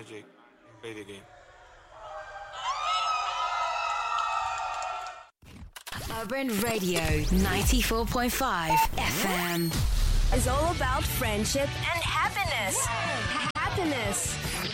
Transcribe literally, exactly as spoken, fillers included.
Magic. Play the game. Urban Radio ninety-four point five F M is all about friendship and happiness. Ha- happiness.